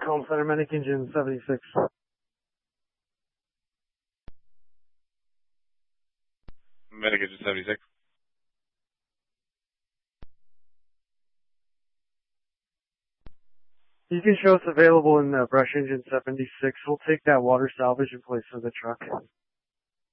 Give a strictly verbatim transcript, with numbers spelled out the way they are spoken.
Home Center Medic Engine seventy-six. Medic Engine seventy-six. You can show us available in uh, Brush Engine seventy-six. We'll take that water salvage in place of the truck.